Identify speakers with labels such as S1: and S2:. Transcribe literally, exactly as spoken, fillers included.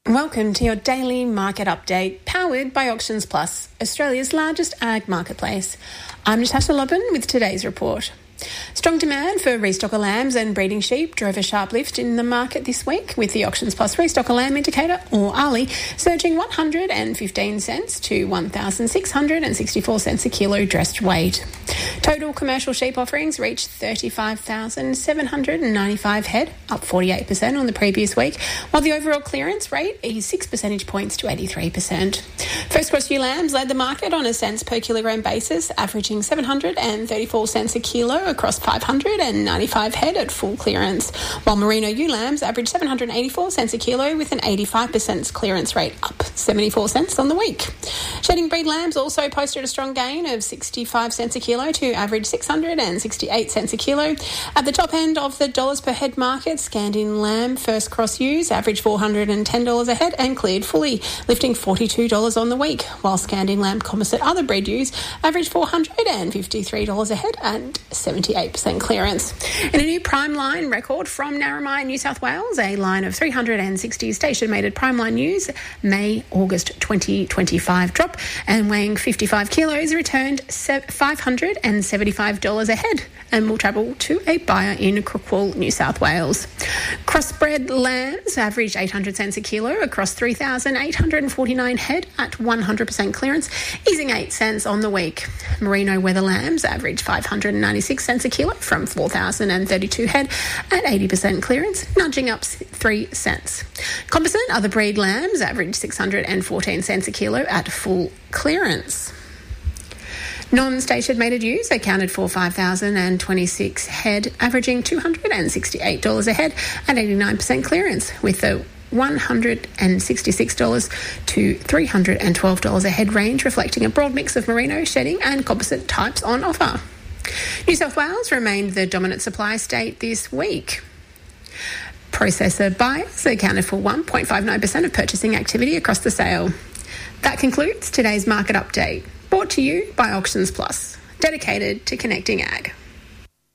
S1: Welcome to your daily market update, powered by Auctions Plus, Australia's largest ag marketplace. I'm Natasha Lobban with today's report. Strong demand for restocker lambs and breeding sheep drove a sharp lift in the market this week, with the Auctions Plus restocker lamb indicator, or A L I, surging one hundred fifteen cents to one thousand six hundred sixty-four cents a kilo dressed weight. Total commercial sheep offerings reached thirty-five thousand seven hundred ninety-five head, up forty-eight percent on the previous week, while the overall clearance rate eased six percentage points to eighty-three percent. First cross ewe lambs led the market on a cents per kilogram basis, averaging seven hundred thirty-four cents a kilo across five hundred ninety-five head at full clearance, while merino ewe lambs averaged seven hundred eighty-four cents a kilo with an eighty-five percent clearance rate, up seventy-four cents on the week. Shedding breed lambs also posted a strong gain of sixty-five cents a kilo to average six hundred sixty-eight cents a kilo. At the top end of the dollars per head market, Scandin lamb first cross ewes averaged four hundred ten dollars a head and cleared fully, lifting forty-two dollars on the week, while Scandin lamb composite other bred ewes averaged four hundred fifty-three dollars a head and seventy-eight percent clearance. In a new prime line record from Narromine, New South Wales, a line of three hundred sixty station-mated prime line ewes, May-August twenty twenty-five drop, and weighing fifty-five kilos returned five hundred seventy-five dollars a head and will travel to a buyer in Crookwell, New South Wales. Crossbred lambs averaged eight hundred cents a kilo across three thousand eight hundred forty-nine head at one hundred percent clearance, easing eight cents on the week. Merino weather lambs averaged five hundred ninety-six cents a kilo from four thousand thirty-two head at eighty percent clearance, nudging up three cents. Composite other breed lambs averaged six hundred fourteen cents a kilo at full clearance. Non-station mated ewes accounted for five thousand twenty-six head, averaging two hundred sixty-eight dollars a head at eighty-nine percent clearance, with the one hundred sixty-six dollars to three hundred twelve dollars a head range, reflecting a broad mix of merino, shedding and composite types on offer. New South Wales remained the dominant supply state this week. Processor buyers accounted for one point five nine percent of purchasing activity across the sale. That concludes today's market update, brought to you by Auctions Plus, dedicated to connecting ag.